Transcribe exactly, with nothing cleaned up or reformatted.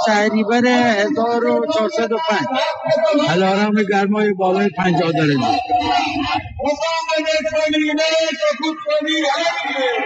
شهریور هزار و چهارصد و پنج الارم گرمای بالای پنجاه درجه.